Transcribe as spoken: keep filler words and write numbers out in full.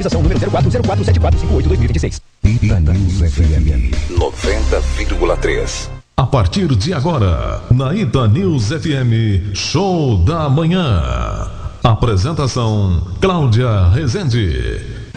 Autorização número zero quatro zero quatro sete quatro cinco oito dois mil e vinte e seis. Itanews F M noventa vírgula três. A partir de agora, na Itanews F M, Show da Manhã. Apresentação: Cláudia Rezende.